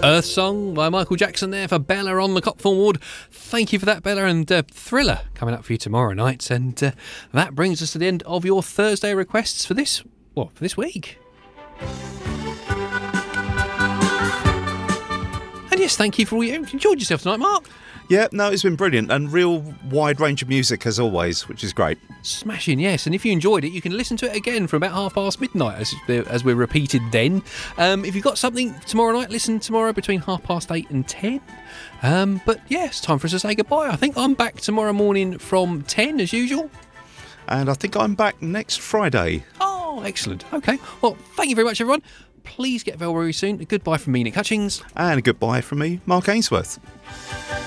Earth Song by Michael Jackson there for Bella on the Copthorne Ward. Thank you for that, Bella, and Thriller coming up for you tomorrow night. And that brings us to the end of your Thursday requests for this week. And yes, thank you for all you enjoyed yourself tonight, Mark. Yeah, no, it's been brilliant and real wide range of music as always, which is great. Smashing, yes. And if you enjoyed it, you can listen to it again from about midnight, as we're repeated then. If you've got something tomorrow night, listen tomorrow between 8:30 and 10. But yeah, it's time for us to say goodbye. I think I'm back tomorrow morning from 10 as usual. And I think I'm back next Friday. Oh, excellent. Okay. Well, thank you very much, everyone. Please get well very soon. A goodbye from me, Nick Hutchings. And a goodbye from me, Mark Ainsworth.